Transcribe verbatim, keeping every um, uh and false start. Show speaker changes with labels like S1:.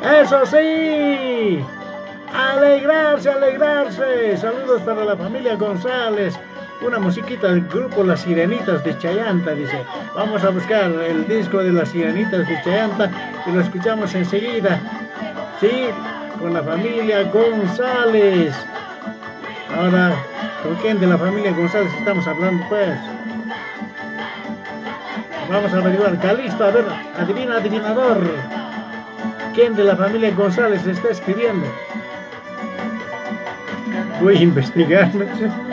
S1: ¡Eso sí! ¡Alegrarse, alegrarse! Saludos para la familia González. Una musiquita del grupo Las Sirenitas de Chayanta, dice. Vamos a buscar el disco de Las Sirenitas de Chayanta y lo escuchamos enseguida. Sí, con la familia González. Ahora, ¿con quién de la familia González estamos hablando, pues? Vamos a averiguar. Calixto, a ver, adivina, adivinador. ¿Quién de la familia González está escribiendo? Voy a investigar.